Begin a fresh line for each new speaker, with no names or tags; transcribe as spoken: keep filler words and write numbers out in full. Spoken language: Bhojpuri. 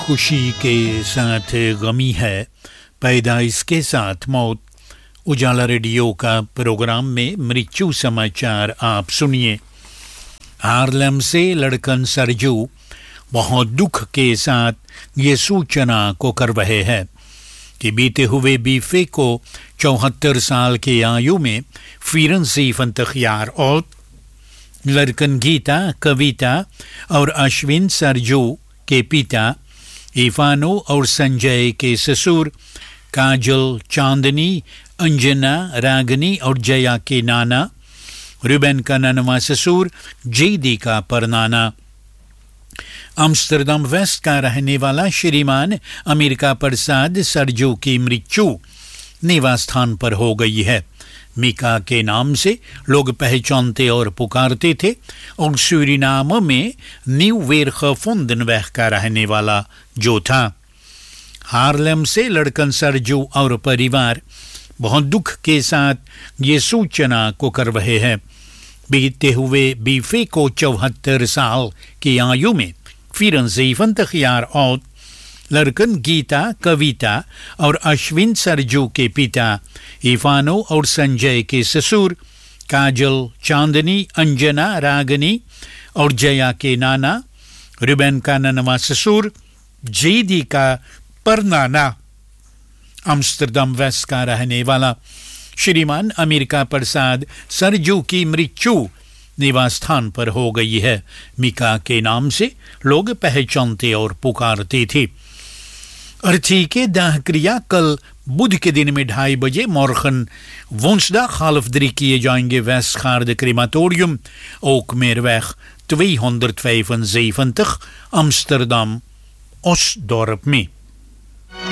खुशी के साथ गमी है, पैदाइश के साथ मौत। उजाला रेडियो का प्रोग्राम में मृत्यु समाचार आप सुनिए। हार्लेम से लड़कन सरजू बहुत दुख के साथ ये सूचना को कर रहे हैं कि बीते हुए बीफे को चौहत्तर साल की आयु में फिरंसी फंतखियार और लड़कन गीता, कविता और अश्विन सरजू के पिता इफानो और संजय के ससुर काजल, चांदनी, अंजना, रागनी और जया के नाना, रुबेन का ननवा ससुर जेदी का परनाना। आम्स्टरडम वेस्ट का रहने वाला श्रीमान अमेरिका प्रसाद सरजू की मृत्यु निवास स्थान पर हो गई है। मिका के नाम से लोग पहचानते और पुकारते थे और सूरीनाम में न्यू वेरखफुंडनवेग का रहने वाला जो था। हार्लेम से लड़कन सरजू और परिवार बहुत दुख के साथ ये सूचना को कर रहे हैं। बीते हुए बीफे को चौहत्तर साल की आयु में फिरंसी फंतखियार और लड़कन गीता, कविता और अश्विन सरजू के पिता इफानो और संजय के ससुर काजल, चांदनी, अंजना, रागनी और जया के नाना, रुबेन का ननवा ससुर जेदी का परनाना। आम्स्टरडम वेस्ट का रहने वाला श्रीमान अमेरिका प्रसाद सरजू की मृत्यु निवास स्थान पर हो गई है। मिका के नाम से लोग पहचानते और पुकारते थे। अर्थी के दाह क्रिया कल बुध के दिन में ढाई बजे मोरखन वोंसदा खालफदरी किए जाएंगे वेस्टगार्ड क्रेमाटोरियम ओकमेरweg tweehonderdvijfenzeventig Amsterdam Osdorp में।